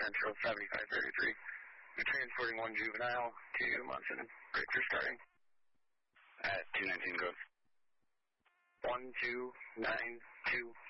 Central 7533. We're transporting one juvenile to Munson. Breakthrough starting. At 219, go. 1292.